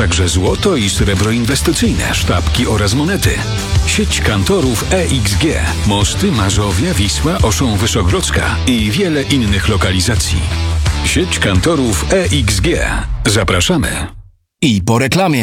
także złoto i srebro inwestycyjne, sztabki oraz monety. Sieć kantorów EXG, Mosty, Mazowia, Wisła, Oszą, Wyszogrodzka i wiele innych lokalizacji. Sieć kantorów EXG. Zapraszamy. I po reklamie.